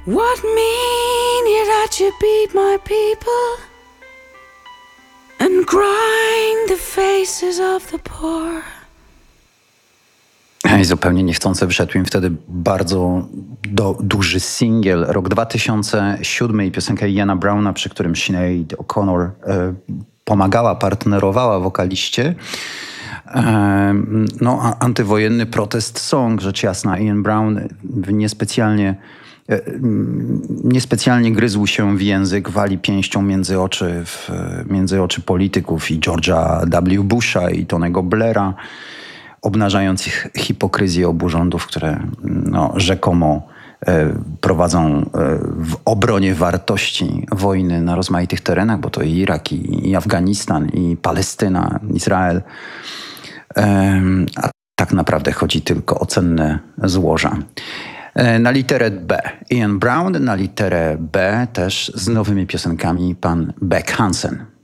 What mean ye that you beat my people and grind the faces of the poor? I zupełnie niechcący wszedł im wtedy bardzo duży singiel, rok 2007 i piosenka Iana Browna, przy którym Sinead O'Connor pomagała, partnerowała wokaliście. No, antywojenny protest song, rzecz jasna. Ian Brown niespecjalnie gryzł się w język, wali pięścią między oczy polityków i George'a W. Busha i Tonego Blaira, obnażając ich hipokryzję obu rządów, które rzekomo prowadzą w obronie wartości wojny na rozmaitych terenach, bo to i Irak, i Afganistan, i Palestyna, Izrael. A tak naprawdę chodzi tylko o cenne złoża. Na literę B Ian Brown, na literę B też z nowymi piosenkami pan Beck Hansen.